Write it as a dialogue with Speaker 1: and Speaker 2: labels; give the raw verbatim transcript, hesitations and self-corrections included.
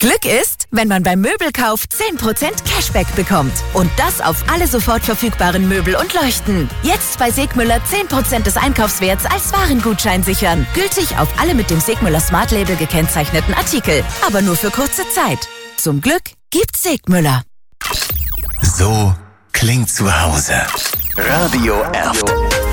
Speaker 1: Glück ist, wenn man beim Möbelkauf zehn Prozent Cashback bekommt. Und das auf alle sofort verfügbaren Möbel und Leuchten. Jetzt bei Segmüller zehn Prozent des Einkaufswerts als Warengutschein sichern. Gültig auf alle mit dem Segmüller Smart Label gekennzeichneten Artikel. Aber nur für kurze Zeit. Zum Glück gibt's Segmüller.
Speaker 2: So klingt zu Hause. Radio Erft.